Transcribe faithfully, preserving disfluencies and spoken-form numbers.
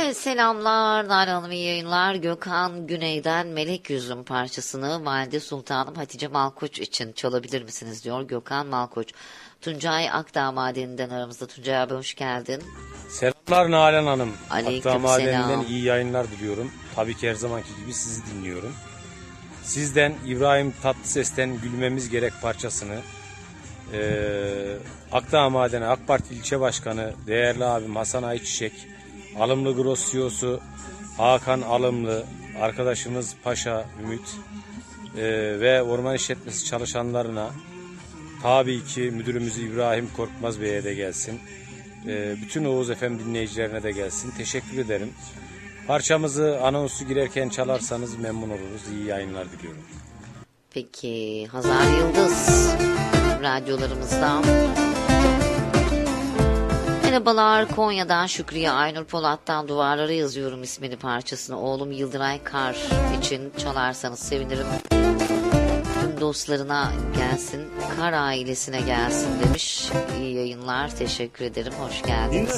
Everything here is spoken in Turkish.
Evet, selamlar Nalan Hanım, iyi yayınlar. Gökhan Güney'den Melek Yüzüm parçasını Valide Sultanım Hatice Malkoç için çalabilir misiniz diyor Gökhan Malkoç. Tuncay Akdağ Madeni'nden aramızda. Tuncay abi hoş geldin. Selamlar Nalan Hanım. Aleyküm Akdağ Madeni'nden selam. iyi yayınlar diliyorum. Tabii ki her zamanki gibi sizi dinliyorum. Sizden İbrahim Tatlıses'ten Gülmemiz Gerek parçasını ee, Akdağ Madeni AK Parti İlçe Başkanı değerli abim Hasan Ayçiçek, Alımlı Gros C E O'su Hakan Alımlı, arkadaşımız Paşa Ümit ee, ve orman işletmesi çalışanlarına, tabii ki müdürümüz İbrahim Korkmaz Bey'e de gelsin. Ee, bütün Oğuz F M dinleyicilerine de gelsin. Teşekkür ederim. Parçamızı anonsu girerken çalarsanız memnun oluruz. İyi yayınlar diliyorum. Peki Hazar Yıldız radyolarımızda. Merhabalar, Konya'dan Şükriye Aynur Polat'tan Duvarlara Yazıyorum ismini parçasını oğlum Yıldıray Kar için çalarsanız sevinirim. Tüm dostlarına gelsin, Kar ailesine gelsin demiş. İyi yayınlar, teşekkür ederim, hoş geldiniz.